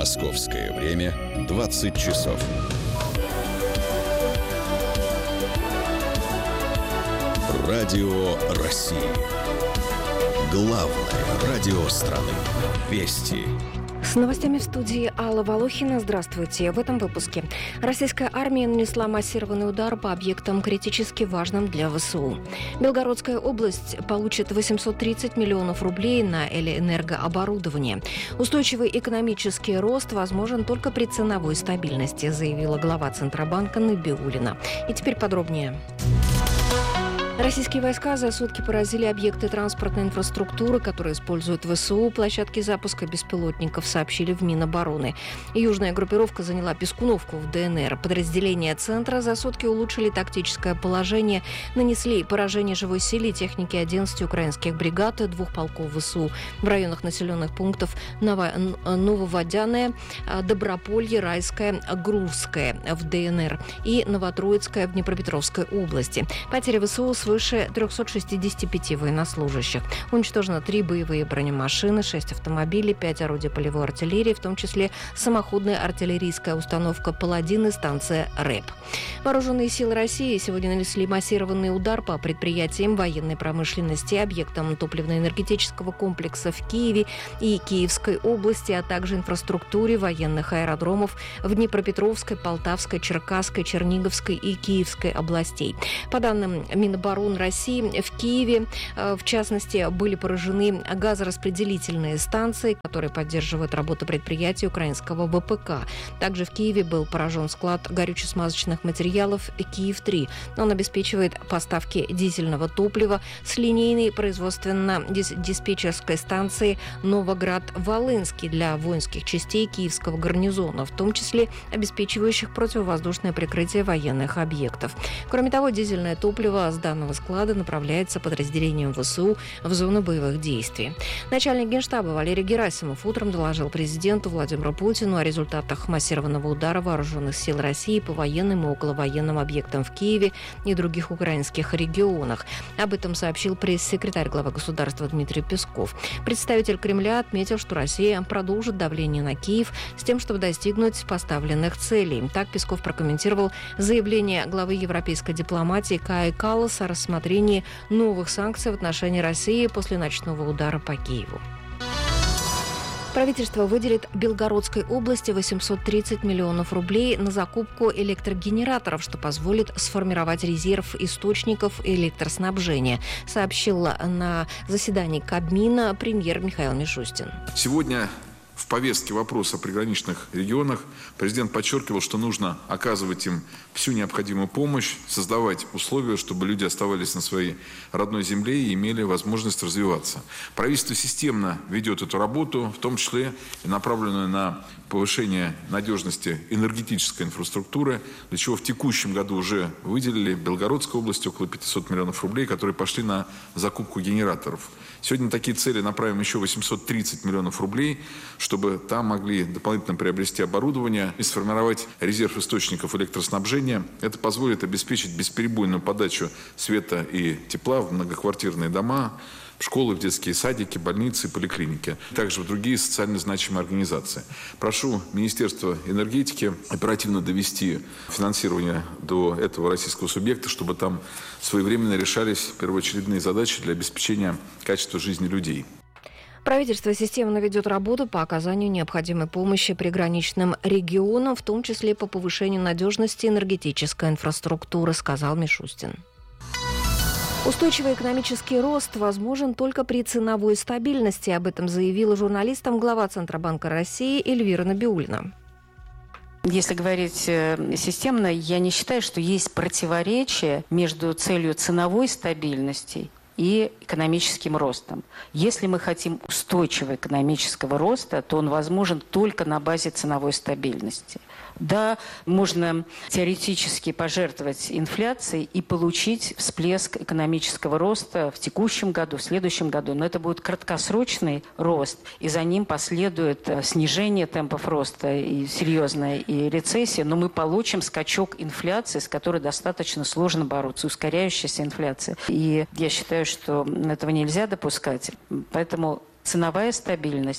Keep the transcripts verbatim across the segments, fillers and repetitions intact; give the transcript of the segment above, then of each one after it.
Московское время двадцать часов. Радио России. Главное радио страны. Вести. С новостями в студии Алла Волохина. Здравствуйте. В этом выпуске. Российская армия нанесла массированный удар по объектам, критически важным для ВСУ. Белгородская область получит восемьсот тридцать миллионов рублей на энергооборудование. Устойчивый экономический рост возможен только при ценовой стабильности, заявила глава Центробанка Набиуллина. И теперь подробнее. Российские войска за сутки поразили объекты транспортной инфраструктуры, которые используют ВСУ. Площадки запуска беспилотников, сообщили в Минобороны. Южная группировка заняла Пискуновку в ДНР. Подразделения центра за сутки улучшили тактическое положение, нанесли поражение живой силе и техники одиннадцати украинских бригад, двух полков ВСУ в районах населенных пунктов Нововодяное, Доброполье, Райское, Грузское в ДНР и Новотроицкое в Днепропетровской области. Потери ВСУ свыше триста шестьдесят пять военнослужащих. Уничтожено три боевые бронемашины, шесть автомобилей, пять орудий полевой артиллерии, в том числе самоходная артиллерийская установка «Паладин» и станция РЭП. Вооруженные силы России сегодня нанесли массированный удар по предприятиям военной промышленности, объектам топливно-энергетического комплекса в Киеве и Киевской области, а также инфраструктуре военных аэродромов в Днепропетровской, Полтавской, Черкасской, Черниговской и Киевской областей. По данным Минобороны России, в Киеве, в частности, были поражены газораспределительные станции, которые поддерживают работу предприятий украинского ВПК. Также в Киеве был поражен склад горюче-смазочных материалов «Киев-три». Он обеспечивает поставки дизельного топлива с линейной производственно-диспетчерской станции Новоград-Волынский для воинских частей Киевского гарнизона, в том числе обеспечивающих противовоздушное прикрытие военных объектов. Кроме того, дизельное топливо с данного склада направляется подразделением ВСУ в зону боевых действий. Начальник Генштаба Валерий Герасимов утром доложил президенту Владимиру Путину о результатах массированного удара вооруженных сил России по военным и околовоенным объектам в Киеве и других украинских регионах. Об этом сообщил пресс-секретарь главы государства Дмитрий Песков. Представитель Кремля отметил, что Россия продолжит давление на Киев с тем, чтобы достигнуть поставленных целей. Так Песков прокомментировал заявление главы европейской дипломатии Каи Калласа о рассмотрении новых санкций в отношении России после ночного удара по Киеву. Правительство выделит Белгородской области восемьсот тридцать миллионов рублей на закупку электрогенераторов, что позволит сформировать резерв источников электроснабжения, сообщил на заседании Кабмина премьер Михаил Мишустин. Сегодня в повестке вопрос о приграничных регионах президент подчеркивал, что нужно оказывать им всю необходимую помощь, создавать условия, чтобы люди оставались на своей родной земле и имели возможность развиваться. Правительство системно ведет эту работу, в том числе и направленную на повышение надежности энергетической инфраструктуры, для чего в текущем году уже выделили в Белгородской области около пятьсот миллионов рублей, которые пошли на закупку генераторов. Сегодня на такие цели направим еще восемьсот тридцать миллионов рублей, чтобы там могли дополнительно приобрести оборудование и сформировать резерв источников электроснабжения. Это позволит обеспечить бесперебойную подачу света и тепла в многоквартирные дома, в школы, в детские садики, больницы, поликлиники, также в другие социально значимые организации. Прошу Министерство энергетики оперативно довести финансирование до этого российского субъекта, чтобы там своевременно решались первоочередные задачи для обеспечения качества жизни людей. Правительство системно ведет работу по оказанию необходимой помощи приграничным регионам, в том числе по повышению надежности энергетической инфраструктуры, сказал Мишустин. Устойчивый экономический рост возможен только при ценовой стабильности. Об этом заявила журналистам глава Центробанка России Эльвира Набиуллина. Если говорить системно, я не считаю, что есть противоречие между целью ценовой стабильности и экономическим ростом. Если мы хотим устойчивого экономического роста, то он возможен только на базе ценовой стабильности. Да, можно теоретически пожертвовать инфляцией и получить всплеск экономического роста в текущем году, в следующем году, но это будет краткосрочный рост, и за ним последует снижение темпов роста и серьезная и рецессия, но мы получим скачок инфляции, с которой достаточно сложно бороться, ускоряющаяся инфляция. И я считаю, что этого нельзя допускать, поэтому ценовая стабильность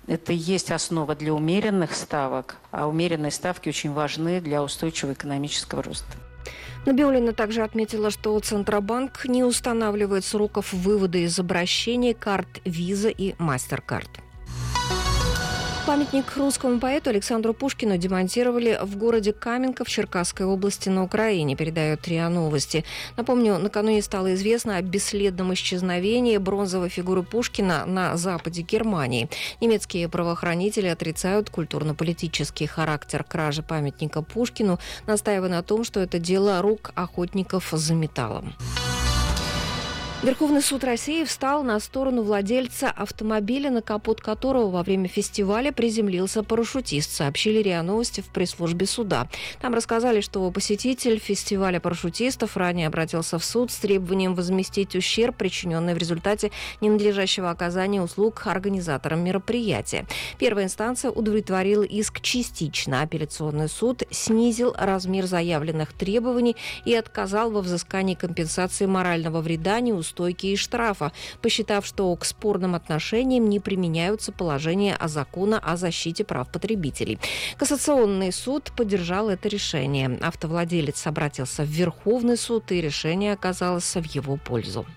Это и есть основа для умеренных ставок, а умеренные ставки очень важны для устойчивого экономического роста. Набиуллина также отметила, что Центробанк не устанавливает сроков вывода из обращения карт Visa и MasterCard. Памятник русскому поэту Александру Пушкину демонтировали в городе Каменка в Черкасской области на Украине, передает РИА Новости. Напомню, накануне стало известно о бесследном исчезновении бронзовой фигуры Пушкина на западе Германии. Немецкие правоохранители отрицают культурно-политический характер кражи памятника Пушкину, настаивая на том, что это дело рук охотников за металлом. Верховный суд России встал на сторону владельца автомобиля, на капот которого во время фестиваля приземлился парашютист, сообщили РИА Новости в пресс-службе суда. Там рассказали, что посетитель фестиваля парашютистов ранее обратился в суд с требованием возместить ущерб, причиненный в результате ненадлежащего оказания услуг организаторам мероприятия. Первая инстанция удовлетворила иск частично. Апелляционный суд снизил размер заявленных требований и отказал во взыскании компенсации морального вреда, неустойки и штрафа, посчитав, что к спорным отношениям не применяются положения о закона о защите прав потребителей. Кассационный суд поддержал это решение. Автовладелец обратился в Верховный суд, и решение оказалось в его пользу.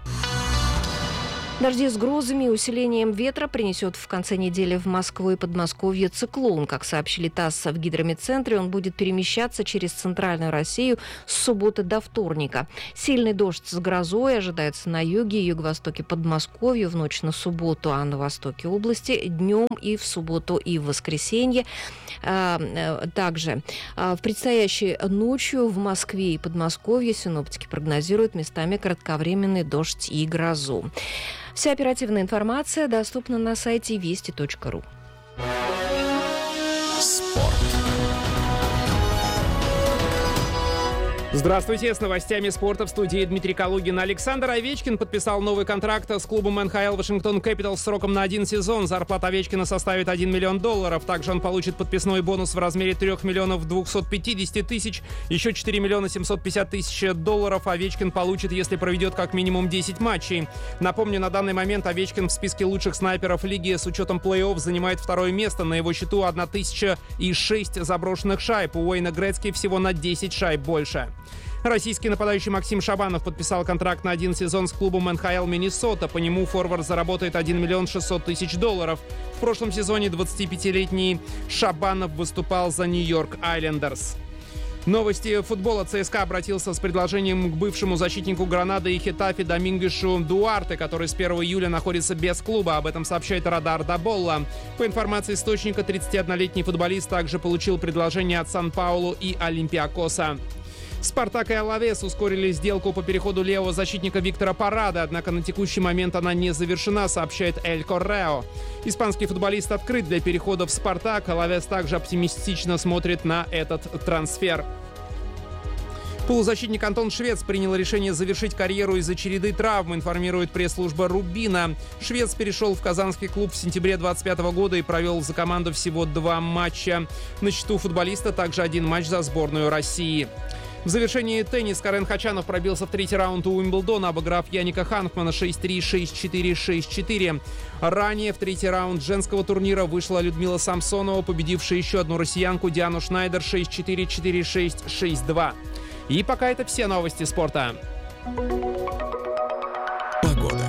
Дожди с грозами и усилением ветра принесет в конце недели в Москву и Подмосковье циклон. Как сообщили ТАСС в гидрометцентре, он будет перемещаться через центральную Россию с субботы до вторника. Сильный дождь с грозой ожидается на юге и юго-востоке Подмосковья в ночь на субботу, а на востоке области днем и в субботу и в воскресенье. Также в предстоящей ночью в Москве и Подмосковье синоптики прогнозируют местами кратковременный дождь и грозу. Вся оперативная информация доступна на сайте вести точка ру. Спорт. Здравствуйте, с новостями спорта в студии Дмитрий Калугин. Александр Овечкин подписал новый контракт с клубом эн ха эл Вашингтон Кэпиталс сроком на один сезон. Зарплата Овечкина составит один миллион долларов. Также он получит подписной бонус в размере три миллиона двести пятьдесят тысяч. Еще четыре миллиона семьсот пятьдесят тысяч долларов Овечкин получит, если проведет как минимум десять матчей. Напомню, на данный момент Овечкин в списке лучших снайперов лиги с учетом плей-офф занимает второе место. На его счету тысяча шесть заброшенных шайб. У Уэйна Грецки всего на десять шайб больше. Российский нападающий Максим Шабанов подписал контракт на один сезон с клубом эн ха эл Миннесота. По нему форвард заработает один миллион шестьсот тысяч долларов. В прошлом сезоне двадцатипятилетний Шабанов выступал за Нью-Йорк Айлендерс. Новости футбола. ЦСКА обратился с предложением к бывшему защитнику Гранады и Хетафе Домингешу Дуарте, который с первого июля находится без клуба. Об этом сообщает Радар Даболла. По информации источника, тридцатиоднолетний футболист также получил предложение от Сан-Паулу и Олимпиакоса. «Спартак» и «Алавес» ускорили сделку по переходу левого защитника Виктора Парада, однако на текущий момент она не завершена, сообщает «Эль Коррео». Испанский футболист открыт для перехода в «Спартак». «Алавес» также оптимистично смотрит на этот трансфер. Полузащитник Антон Швец принял решение завершить карьеру из-за череды травм, информирует пресс-служба «Рубина». Швец перешел в казанский клуб в сентябре двадцать пятого года и провел за команду всего два матча. На счету футболиста также один матч за сборную России. В завершении теннис Карен Хачанов пробился в третий раунд у Уимблдона, обыграв Яника Ханкмана шесть три, шесть четыре, шесть четыре. Ранее в третий раунд женского турнира вышла Людмила Самсонова, победившая еще одну россиянку Диану Шнайдер шесть четыре, четыре шесть, шесть два. И пока это все новости спорта. Погода.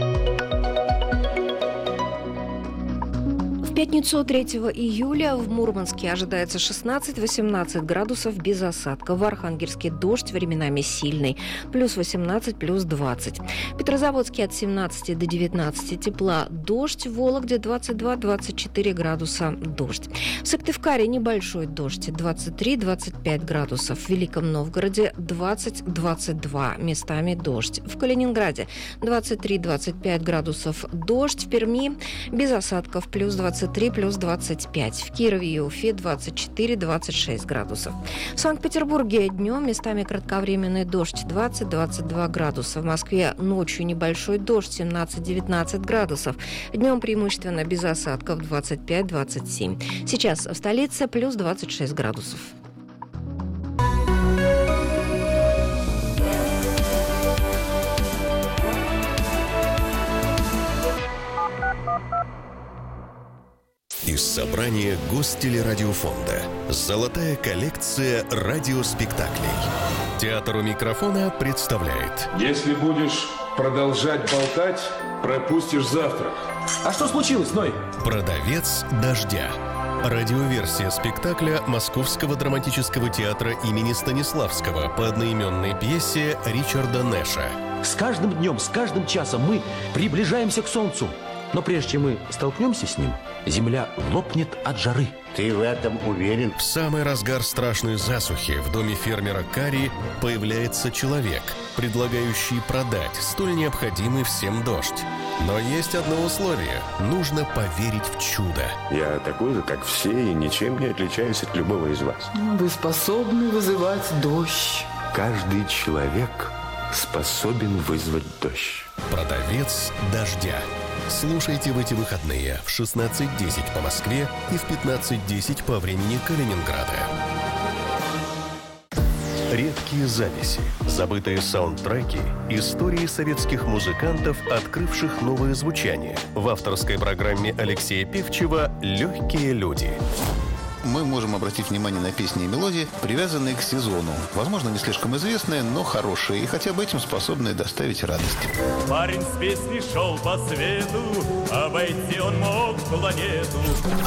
В пятницу третьего июля в Мурманске ожидается шестнадцать-восемнадцать градусов без осадков. В Архангельске дождь, временами сильный. Плюс восемнадцать, плюс двадцать. В Петрозаводске от семнадцати до девятнадцати тепла. Дождь. В Вологде двадцать два-двадцать четыре градуса. Дождь. В Сыктывкаре небольшой дождь. двадцать три-двадцать пять градусов. В Великом Новгороде двадцать-двадцать два. Местами дождь. В Калининграде двадцать три-двадцать пять градусов. Дождь. В Перми без осадков. Плюс двадцать три, плюс двадцать пять. В Кирове и Уфе двадцать четыре-двадцать шесть градусов. В Санкт-Петербурге днем местами кратковременный дождь двадцать-двадцать два градуса. В Москве ночью небольшой дождь семнадцать-девятнадцать градусов. Днем преимущественно без осадков двадцать пять-двадцать семь. Сейчас в столице плюс двадцать шесть градусов. Из собрания Гостелерадиофонда. Золотая коллекция радиоспектаклей. Театр у микрофона представляет. Если будешь продолжать болтать, пропустишь завтрак. А что случилось, Ной? Продавец дождя. Радиоверсия спектакля Московского драматического театра имени Станиславского по одноименной пьесе Ричарда Нэша. С каждым днем, с каждым часом мы приближаемся к Солнцу. Но прежде чем мы столкнемся с ним, Земля лопнет от жары. Ты в этом уверен? В самый разгар страшной засухи в доме фермера Кари появляется человек, предлагающий продать столь необходимый всем дождь. Но есть одно условие – нужно поверить в чудо. Я такой же, как все, и ничем не отличаюсь от любого из вас. Вы способны вызывать дождь. Каждый человек способен вызвать дождь. Продавец дождя. Слушайте в эти выходные в шестнадцать десять по Москве и в пятнадцать десять по времени Калининграда. Редкие записи, забытые саундтреки, истории советских музыкантов, открывших новое звучание. В авторской программе Алексея Певчева «Легкие люди». Мы можем обратить внимание на песни и мелодии, привязанные к сезону. Возможно, не слишком известные, но хорошие, и хотя бы этим способные доставить радость. Парень с песней шел по свету, обойти он мог планету.